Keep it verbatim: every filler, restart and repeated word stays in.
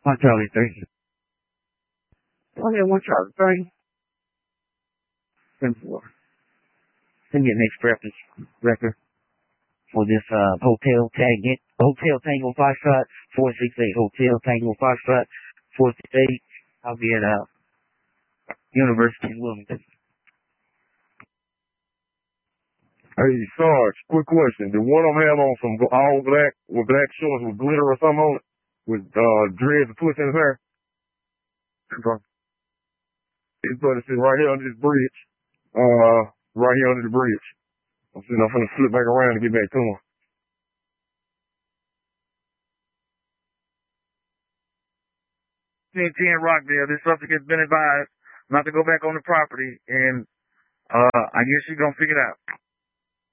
One Charlie three. Oh yeah, one Charlie three. Ten four. Let me get next reference record for this uh hotel tag it. Hotel Tango Foxtrot four six eight. Hotel Tango Foxtrot four six eight. I'll be at uh University in Wilmington. Hey, Sarge, quick question. Did one of them have on some all black with black shorts with glitter or something on it? With uh dreads and push in his hair? His brother sitting right here under this bridge. Uh, right here under the bridge. I'm sitting, I'm finna flip back around and get back to him. T N T in Rockville. This subject has been advised not to go back on the property, and uh, I guess you're gonna figure it out.